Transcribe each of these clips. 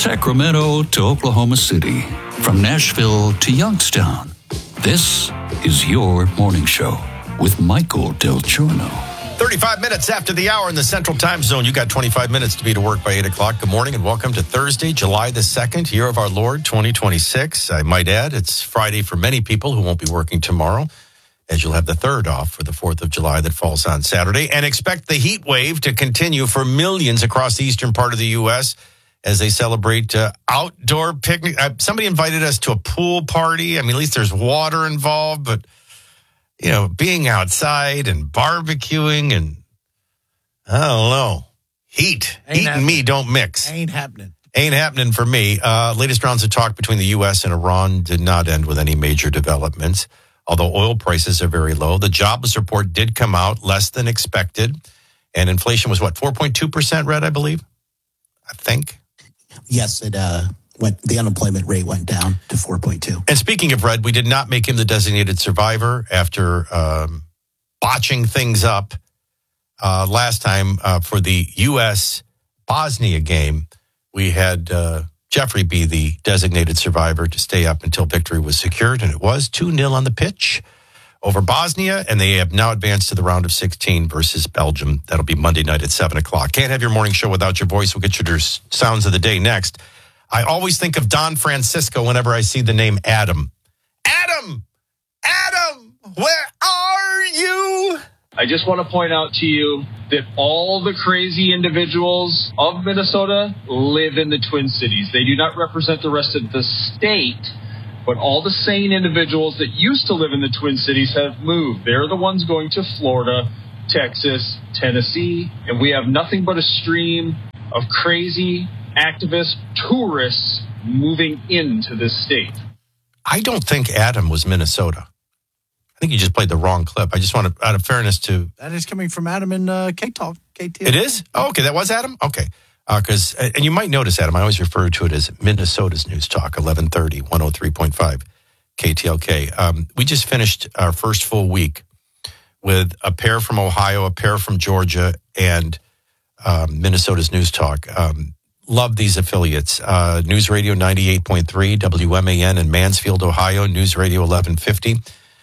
Sacramento to Oklahoma City, from Nashville to Youngstown. This is your morning show with Michael Del Giorno. 35 minutes after the hour in the Central Time Zone. You got 25 minutes to be to work by 8 o'clock. Good morning and welcome to Thursday, July the 2nd, year of our Lord, 2026. I might add, it's Friday for many people who won't be working tomorrow, as you'll have the 3rd off for the 4th of July that falls on Saturday. And expect the heat wave to continue for millions across the eastern part of the U.S. as they celebrate outdoor picnic. Somebody invited us to a pool party. I mean, at least there's water involved, but you know, being outside and barbecuing and, I don't know, heat and me don't mix. Ain't happening for me. Latest rounds of talk between the U.S. and Iran did not end with any major developments, although oil prices are very low. The jobless report did come out less than expected, and inflation was, 4.2%, Red, I believe? I think. Yes, the unemployment rate went down to 4.2. And speaking of Red, we did not make him the designated survivor after botching things up last time for the U.S.-Bosnia game. We had Jeffrey be the designated survivor to stay up until victory was secured, and it was 2-0 on the pitch over Bosnia, and they have now advanced to the round of 16 versus Belgium. That'll be Monday night at 7 o'clock. Can't have your morning show without your voice. We'll get you your sounds of the day next. I always think of Don Francisco whenever I see the name Adam. Adam, where are you? I just want to point out to you that all the crazy individuals of Minnesota live in the Twin Cities. They do not represent the rest of the state, but all the sane individuals that used to live in the Twin Cities have moved. They're the ones going to Florida, Texas, Tennessee, and we have nothing but a stream of crazy activist tourists moving into this state. I don't think Adam was Minnesota. I think you just played the wrong clip. I just want to, out of fairness to... That is coming from Adam in K-Talk. KTL. It is? Oh, okay, that was Adam? Okay. And you might notice, Adam, I always refer to it as Minnesota's News Talk, 1130, 103.5 KTLK. We just finished our first full week with a pair from Ohio, a pair from Georgia, and Minnesota's News Talk. Love these affiliates. News Radio 98.3, WMAN in Mansfield, Ohio. News Radio 1150,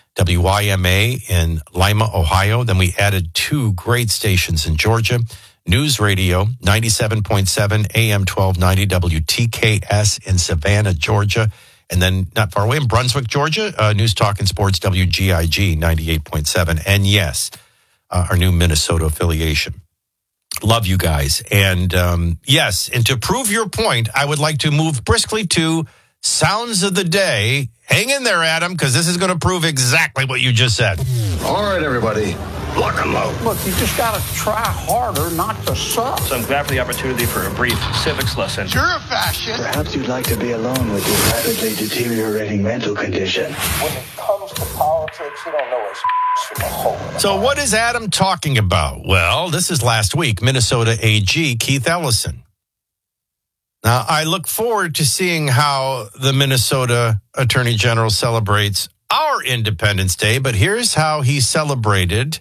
WYMA in Lima, Ohio. Then we added 2 great stations in Georgia. News Radio 97.7, AM 1290, WTKS in Savannah, Georgia. And then not far away in Brunswick, Georgia, News Talk and Sports, WGIG 98.7. And yes, our new Minnesota affiliation. Love you guys. And yes, and to prove your point, I would like to move briskly to Sounds of the Day. Hang in there, Adam, because this is going to prove exactly what you just said. All right, everybody, lock and load. Look, you just got to try harder not to suck. So I'm glad for the opportunity for a brief civics lesson. You're a fascist. Perhaps you'd like to be alone with your rapidly deteriorating mental condition. When it comes to politics, you don't know it's from a hole. So what is Adam talking about? Well, this is last week, Minnesota AG Keith Ellison. Now, I look forward to seeing how the Minnesota Attorney General celebrates our Independence Day, but here's how he celebrated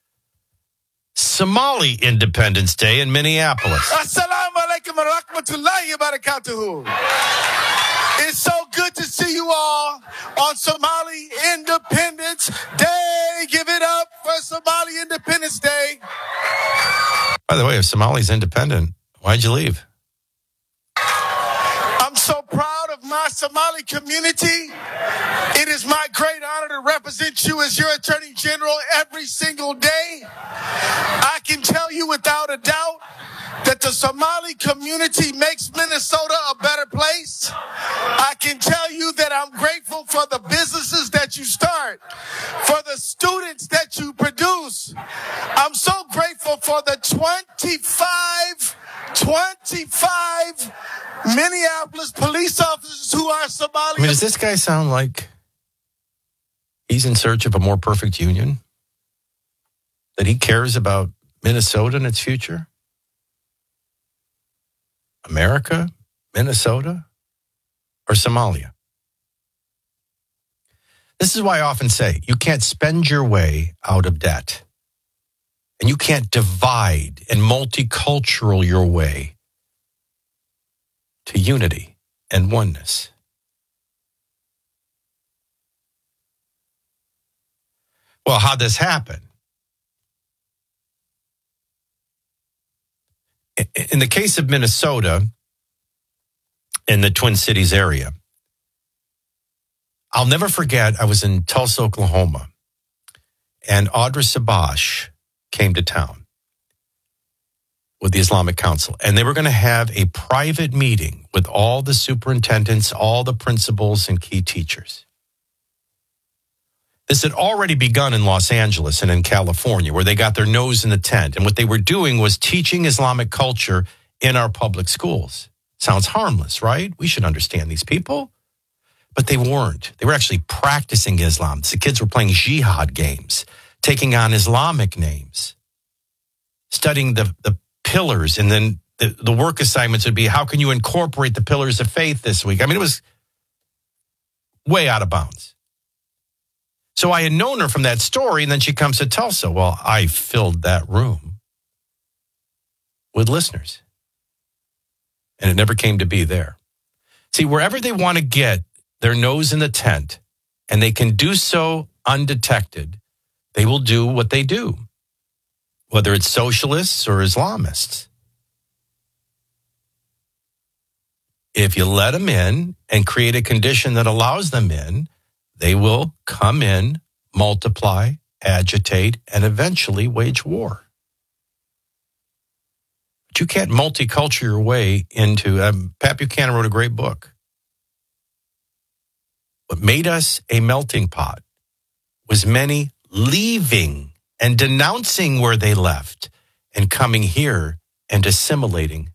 Somali Independence Day in Minneapolis. Assalamu alaikum wa rahmatullahi wa barakatuhu. It's so good to see you all on Somali Independence Day. Give it up for Somali Independence Day. By the way, if Somali's independent, why'd you leave? I'm so proud of my Somali community. It is my great honor to represent you as your Attorney General every single day. I can tell you without a doubt that the Somali community makes Minnesota a better place. I can tell you that I'm grateful for the businesses that you start, for the students that you produce. I'm so grateful for the 25 Minneapolis police officers who are Somali. I mean, does this guy sound like he's in search of a more perfect union? That he cares about Minnesota and its future? America, Minnesota, or Somalia? This is why I often say you can't spend your way out of debt. And you can't divide and multicultural your way to unity and oneness. Well, how'd this happen? In the case of Minnesota, in the Twin Cities area, I'll never forget, I was in Tulsa, Oklahoma, and Audra Sabash came to town with the Islamic Council, and they were going to have a private meeting with all the superintendents, all the principals, and key teachers. This had already begun in Los Angeles and in California, where they got their nose in the tent. And what they were doing was teaching Islamic culture in our public schools. Sounds harmless, right? We should understand these people. But they weren't. They were actually practicing Islam. The kids were playing jihad games, taking on Islamic names, studying the pillars. And then the work assignments would be, how can you incorporate the pillars of faith this week? I mean, it was way out of bounds. So I had known her from that story, and then she comes to Tulsa. Well, I filled that room with listeners, and it never came to be there. See, wherever they want to get their nose in the tent, and they can do so undetected, they will do what they do, whether it's socialists or Islamists. If you let them in and create a condition that allows them in, they will come in, multiply, agitate, and eventually wage war. But you can't multiculture your way into... Pat Buchanan wrote a great book. What made us a melting pot was many leaving and denouncing where they left and coming here and assimilating